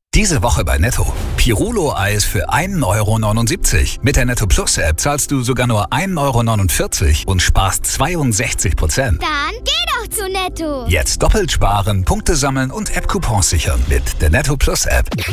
Diese Woche bei Netto. Pirulo-Eis für 1,79 €. Mit der Netto Plus App zahlst du sogar nur 1,49 € und sparst 62%. Dann geh doch zu Netto. Jetzt doppelt sparen, Punkte sammeln und App-Coupons sichern mit der Netto Plus App.